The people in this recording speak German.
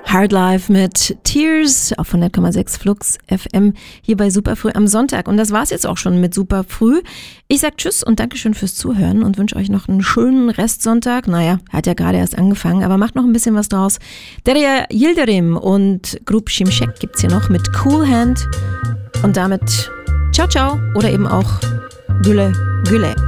Hard Life mit Tears auf 100,6 Flux FM hier bei Superfrüh am Sonntag. Und das war's jetzt auch schon mit Superfrüh. Ich sag Tschüss und Dankeschön fürs Zuhören und wünsche euch noch einen schönen Restsonntag. Naja, hat ja gerade erst angefangen, aber macht noch ein bisschen was draus. Derya Yildirim und Grup Şimşek gibt's hier noch mit Cool Hand. Und damit ciao, ciao oder eben auch Güle, Güle.